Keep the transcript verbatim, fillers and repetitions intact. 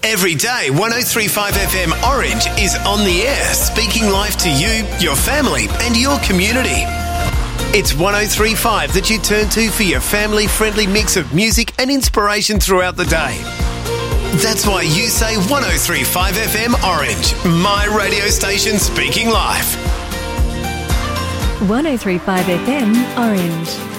Every day, one oh three point five F M Orange is on the air, speaking life to you, your family and your community. It's one oh three point five that you turn to for your family-friendly mix of music and inspiration throughout the day. That's why you say one oh three point five F M Orange, my radio station speaking life. one oh three point five F M Orange.